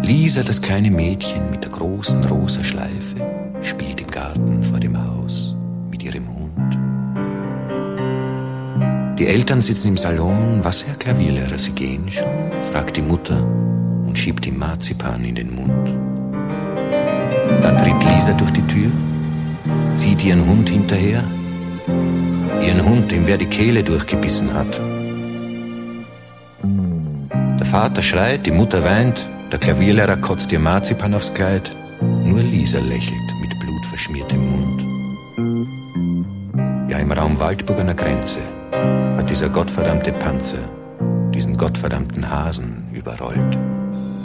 Lisa, das kleine Mädchen mit der großen rosa Schleife, spielt im Garten vor dem Haus mit ihrem Hund. Die Eltern sitzen im Salon. Was, Herr Klavierlehrer, Sie gehen schon? Fragt die Mutter und schiebt ihm Marzipan in den Mund. Da tritt Lisa durch die Tür, zieht ihren Hund hinterher. Ihren Hund, dem wer die Kehle durchgebissen hat. Der Vater schreit, die Mutter weint, der Klavierlehrer kotzt ihr Marzipan aufs Kleid. Nur Lisa lächelt mit blutverschmiertem Mund. Ja, im Raum Waldburg an der Grenze hat dieser gottverdammte Panzer diesen gottverdammten Hasen überrollt.